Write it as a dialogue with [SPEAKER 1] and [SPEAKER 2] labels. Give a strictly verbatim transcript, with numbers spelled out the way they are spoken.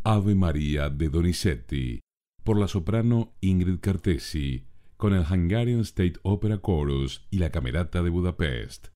[SPEAKER 1] Ave María de Donizetti, por la soprano Ingrid Cartesi, con el Hungarian State Opera Chorus y la Camerata de Budapest.